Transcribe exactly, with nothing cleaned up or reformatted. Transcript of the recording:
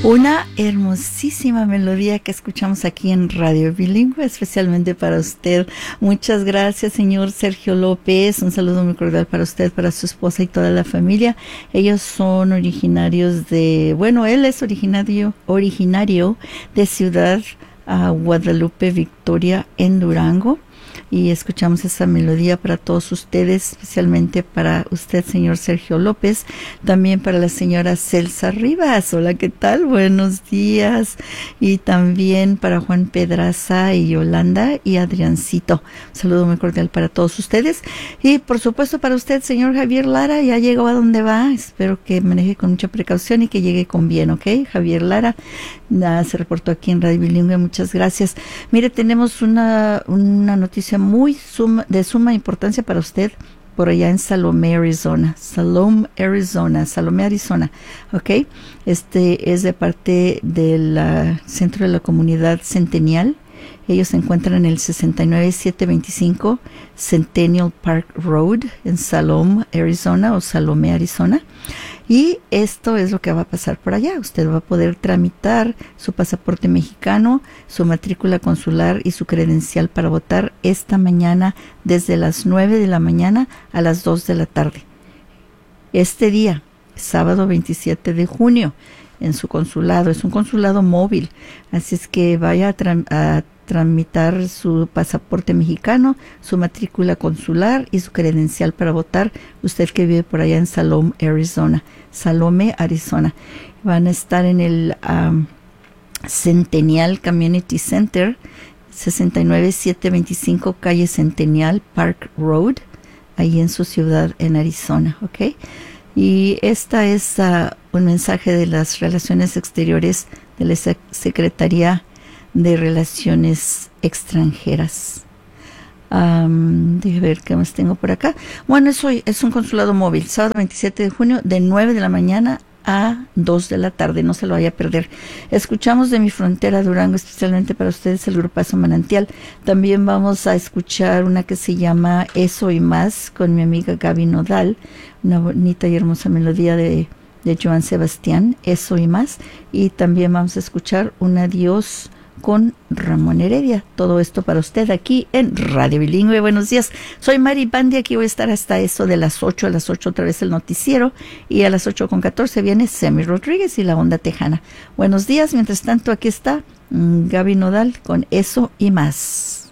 Una hermosísima melodía que escuchamos aquí en Radio Bilingüe, especialmente para usted. Muchas gracias, señor Sergio López. Un saludo muy cordial para usted, para su esposa y toda la familia. Ellos son originarios de, bueno, él es originario, originario de Ciudad uh, Guadalupe, Victoria, en Durango. Y escuchamos esa melodía para todos ustedes, especialmente para usted, señor Sergio López, también para la señora Celsa Rivas. Hola, ¿qué tal? Buenos días. Y también para Juan Pedraza y Yolanda y Adriancito. Un saludo muy cordial para todos ustedes. Y por supuesto para usted, señor Javier Lara, ya llegó a donde va. Espero que maneje con mucha precaución y que llegue con bien, ¿ok? Javier Lara nada, se reportó aquí en Radio Bilingüe. Muchas gracias. Mire, tenemos una, una noticia muy suma, de suma importancia para usted por allá en Salome, Arizona. Salome, Arizona. Salome, Arizona. ¿Ok? Este es de parte del uh, Centro de la Comunidad Centennial. Ellos se encuentran en el sesenta y nueve mil setecientos veinticinco Centennial Park Road en Salome, Arizona o Salome, Arizona. Y esto es lo que va a pasar por allá. Usted va a poder tramitar su pasaporte mexicano, su matrícula consular y su credencial para votar esta mañana desde las nueve de la mañana a las dos de la tarde. Este día, sábado veintisiete de junio, en su consulado. Es un consulado móvil, así es que vaya a, tra a tramitar su pasaporte mexicano, su matrícula consular y su credencial para votar, usted que vive por allá en Salome, Arizona. Salome, Arizona. Van a estar en el um, Centennial Community Center, sesenta y nueve mil setecientos veinticinco calle Centennial Park Road, ahí en su ciudad, en Arizona, ¿ok? Y esta es uh, un mensaje de las Relaciones Exteriores de la Secretaría de Relaciones Extranjeras. Um, déjame ver qué más tengo por acá. Bueno, eso es un consulado móvil, sábado veintisiete de junio, de nueve de la mañana a dos de la tarde, no se lo vaya a perder. Escuchamos de Mi Frontera Durango, especialmente para ustedes, el grupazo Manantial. También vamos a escuchar una que se llama Eso y Más, con mi amiga Gaby Nodal, una bonita y hermosa melodía de, de Joan Sebastián, Eso y Más. Y también vamos a escuchar Un Adiós con Ramón Heredia. Todo esto para usted aquí en Radio Bilingüe. Buenos días, soy Mari Bandi, aquí voy a estar hasta eso de las ocho, a las ocho otra vez el noticiero, y a las ocho con catorce viene Semi Rodríguez y la Onda Tejana. Buenos días, mientras tanto aquí está mmm, Gaby Nodal con Eso y Más.